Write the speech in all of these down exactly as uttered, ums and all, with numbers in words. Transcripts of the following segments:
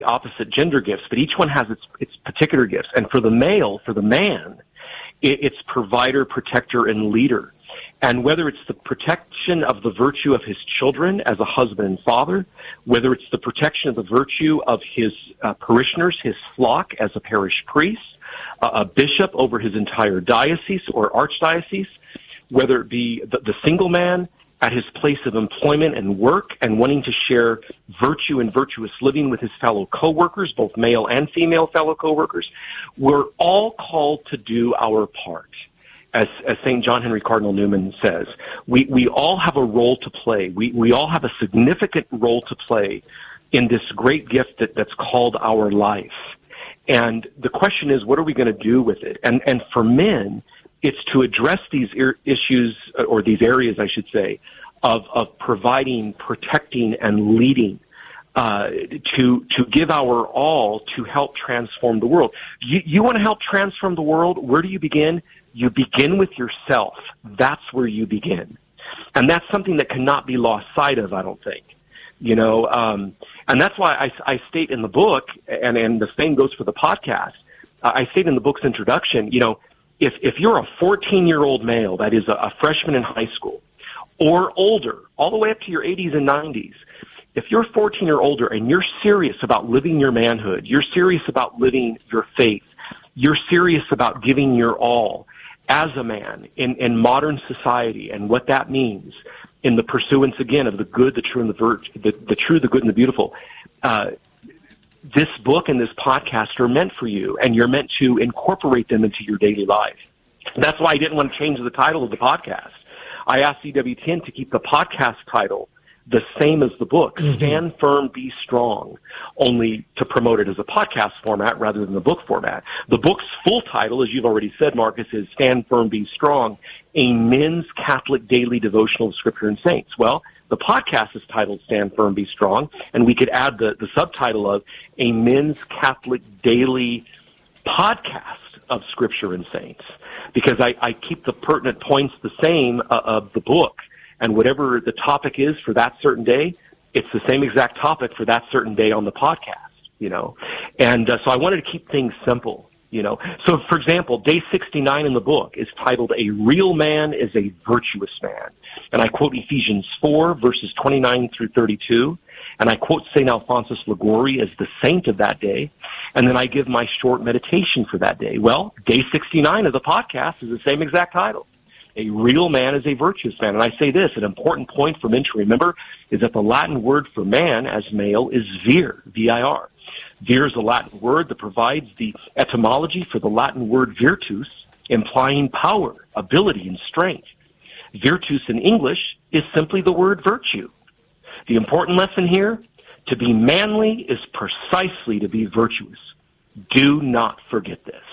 opposite gender gifts, but each one has its, its particular gifts. And for the male, for the man, it, it's provider, protector, and leader. And whether it's the protection of the virtue of his children as a husband and father, whether it's the protection of the virtue of his uh, parishioners, his flock as a parish priest, uh, a bishop over his entire diocese or archdiocese, whether it be the, the single man at his place of employment and work and wanting to share virtue and virtuous living with his fellow coworkers, both male and female fellow coworkers, we're all called to do our part. As, as Saint John Henry Cardinal Newman says, we, we all have a role to play. We, we all have a significant role to play in this great gift that, that's called our life. And the question is, what are we going to do with it? And, and for men, it's to address these ir- issues, or these areas, I should say, of, of providing, protecting, and leading, uh, to, to give our all to help transform the world. You, you want to help transform the world? Where do you begin? You begin with yourself. That's where you begin. And that's something that cannot be lost sight of, I don't think. You know, um, and that's why I, I state in the book, and, and the same goes for the podcast, uh, I state in the book's introduction, you know, if, if you're a fourteen-year-old male, that is a, a freshman in high school, or older, all the way up to your eighties and nineties, if you're fourteen or older and you're serious about living your manhood, you're serious about living your faith, you're serious about giving your all as a man in, in modern society and what that means in the pursuance, again, of the good, the true, and the, vir- the, the true, the good, and the beautiful, uh, this book and this podcast are meant for you, and you're meant to incorporate them into your daily life. That's why I didn't want to change the title of the podcast. I asked E W T N to keep the podcast title the same as the book, mm-hmm. Stand Firm, Be Strong, only to promote it as a podcast format rather than the book format. The book's full title, as you've already said, Marcus, is Stand Firm, Be Strong, a men's Catholic daily devotional of Scripture and Saints. Well, the podcast is titled Stand Firm, Be Strong, and we could add the, the subtitle of a men's Catholic daily podcast of Scripture and Saints, because I, I keep the pertinent points the same uh, of the book. And whatever the topic is for that certain day, it's the same exact topic for that certain day on the podcast, you know. And uh, so I wanted to keep things simple, you know. So, for example, day sixty-nine in the book is titled A Real Man is a Virtuous Man. And I quote Ephesians four, verses twenty-nine through thirty-two. And I quote Saint Alphonsus Liguori as the saint of that day. And then I give my short meditation for that day. Well, day sixty-nine of the podcast is the same exact title. A real man is a virtuous man. And I say this, an important point for men to remember is that the Latin word for man as male is vir, V I R. Vir is a Latin word that provides the etymology for the Latin word virtus, implying power, ability, and strength. Virtus in English is simply the word virtue. The important lesson here, to be manly is precisely to be virtuous. Do not forget this.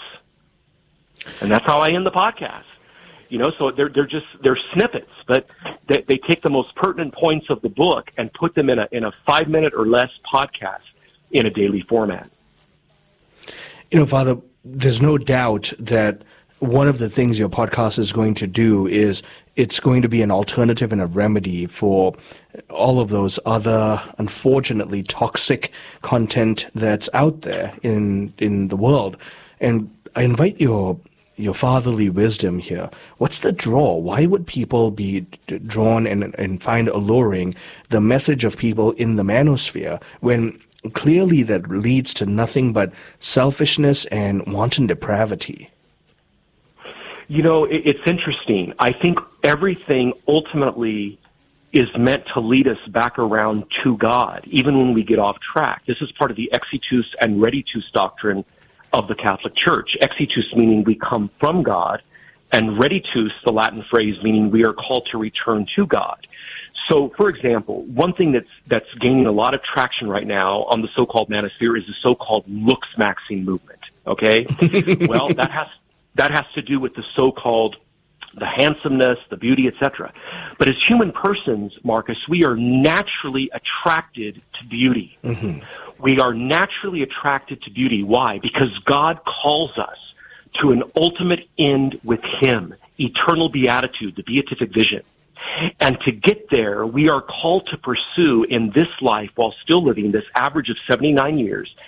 And that's how I end the podcast. You know, so they're they're just they're snippets, but they, they take the most pertinent points of the book and put them in a in a five minute or less podcast in a daily format. You know, Father, there's no doubt that one of the things your podcast is going to do is it's going to be an alternative and a remedy for all of those other, unfortunately, toxic content that's out there in in the world. And I invite your your fatherly wisdom here. What's the draw? Why would people be drawn and, and find alluring the message of people in the manosphere when clearly that leads to nothing but selfishness and wanton depravity? You know, it, it's interesting. I think everything ultimately is meant to lead us back around to God, even when we get off track. This is part of the exitus and reditus doctrine of the Catholic Church. Exitus meaning we come from God, and reditus, the Latin phrase, meaning we are called to return to God. So, for example, one thing that's that's gaining a lot of traction right now on the so-called manosphere is the so-called looks-maxing movement, okay? Well, that has that has to do with the so-called the handsomeness, the beauty, et cetera. But as human persons, Marcus, we are naturally attracted to beauty. Mm-hmm. We are naturally attracted to beauty. Why? Because God calls us to an ultimate end with Him, eternal beatitude, the beatific vision. And to get there, we are called to pursue in this life while still living this average of seventy-nine years,